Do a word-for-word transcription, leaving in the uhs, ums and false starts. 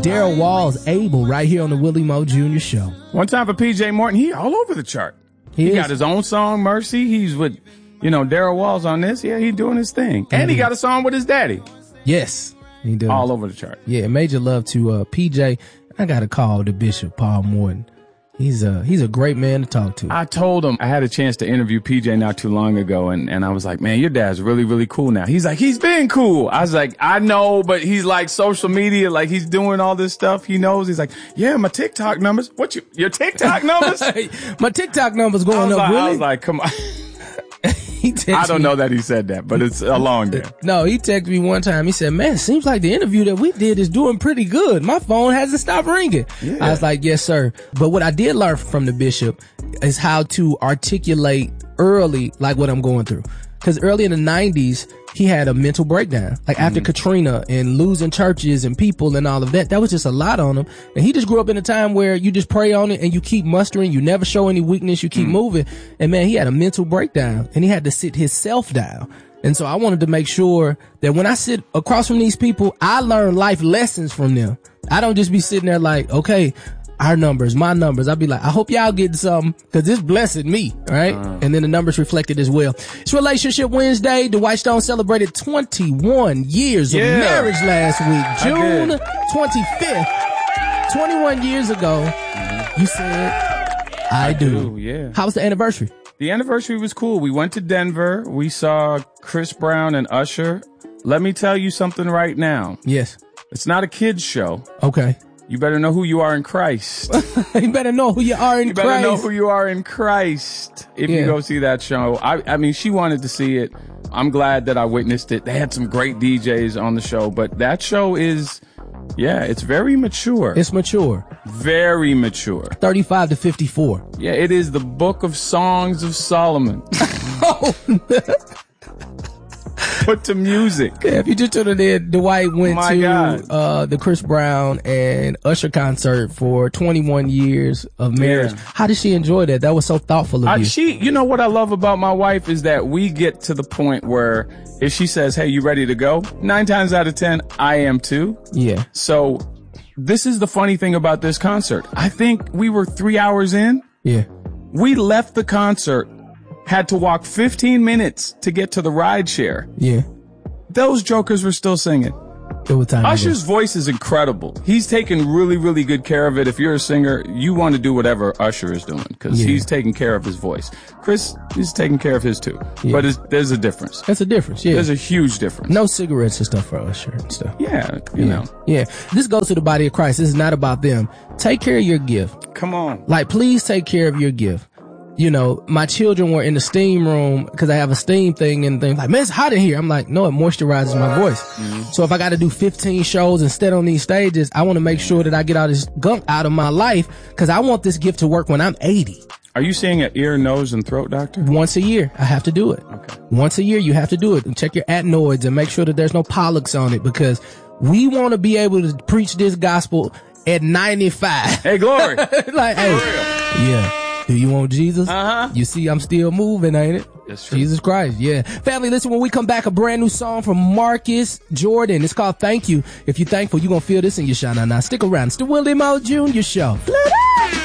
Daryl Walls, Abel, right here on the Willie Moe Junior Show. One time for P J Morton, he all over the chart. He, he got his own song, Mercy. He's with, you know, Daryl Walls on this. Yeah, he's doing his thing. Mm-hmm. And he got a song with his daddy. Yes, he does. All over the chart. Yeah, major love to uh, P J. I got to call the Bishop, Paul Morton. He's a, he's a great man to talk to. I told him, I had a chance to interview P J not too long ago, and, and I was like, man, your dad's really, really cool now. He's like, he's been cool. I was like, I know, but he's like social media, like he's doing all this stuff. He knows. He's like, yeah, my TikTok numbers. What you, your TikTok numbers? My TikTok numbers going up, like, really? I was like, come on. He I don't me, know that he said that, but it's along there. No, he texted me one time. He said, man, it seems like the interview that we did is doing pretty good. My phone hasn't stopped ringing. Yeah. I was like, yes, sir. But what I did learn from the Bishop is how to articulate early, like what I'm going through. Because early in the nineties, he had a mental breakdown. Like after mm-hmm. Katrina and losing churches and people and all of that, that was just a lot on him. And he just grew up in a time where you just pray on it and you keep mustering. You never show any weakness. You keep mm-hmm. moving. And man, he had a mental breakdown and he had to sit himself down. And so I wanted to make sure that when I sit across from these people, I learn life lessons from them. I don't just be sitting there like, okay, our numbers, my numbers. I'll be like, I hope y'all getting something because this blessed me, right? Uh, and then the numbers reflected as well. It's Relationship Wednesday. The White Stone celebrated twenty-one years yeah. of marriage last week. June twenty-fifth, twenty-one years ago, mm-hmm. you said, I, I do. do. Yeah. How was the anniversary? The anniversary was cool. We went to Denver. We saw Chris Brown and Usher. Let me tell you something right now. Yes. It's not a kid's show. Okay. You better know who you are in Christ. You better know who you are in you Christ. You better know who you are in Christ if yeah. you go see that show. I, I mean, she wanted to see it. I'm glad that I witnessed it. They had some great D Js on the show, but that show is, yeah, it's very mature. It's mature. Very mature. thirty-five to fifty-four. Yeah, it is the Book of Songs of Solomon. Oh, Put to music. Yeah, if you just tuned in, Dwight went My to God. uh the Chris Brown and Usher concert for twenty-one years of marriage. Yeah. How did she enjoy that? That was so thoughtful of I, you. She, you know what I love about my wife is that we get to the point where if she says, hey, you ready to go? Nine times out of ten, I am too. Yeah. So this is the funny thing about this concert. I think we were three hours in. Yeah. We left the concert, had to walk fifteen minutes to get to the ride share. Yeah. Those jokers were still singing. Time Usher's voice is incredible. He's taking really, really good care of it. If you're a singer, you want to do whatever Usher is doing because yeah. he's taking care of his voice. Chris is taking care of his too. Yeah. But it's, there's a difference. That's a difference, yeah. There's a huge difference. No cigarettes and stuff for Usher and stuff. Yeah, you yeah. know. Yeah. This goes to the body of Christ. This is not about them. Take care of your gift. Come on. Like, please take care of your gift. You know, my children were in the steam room because I have a steam thing and things like, man, it's hot in here. I'm like, no, it moisturizes my voice. Mm-hmm. So if I got to do fifteen shows instead on these stages, I want to make sure that I get all this gunk out of my life because I want this gift to work when I'm eighty. Are you seeing an ear, nose, and throat doctor? Once a year, I have to do it. Okay. Once a year, you have to do it and check your adenoids and make sure that there's no polyps on it because we want to be able to preach this gospel at ninety-five. Hey, glory. Like, hey, yeah. Do you want Jesus? Uh-huh. You see, I'm still moving, ain't it? That's true. Jesus Christ, yeah. Family, listen, when we come back, a brand new song from Marcus Jordan. It's called Thank You. If you're thankful, you're going to feel this in your shana. Now, stick around. It's the Willie Moe Junior Show.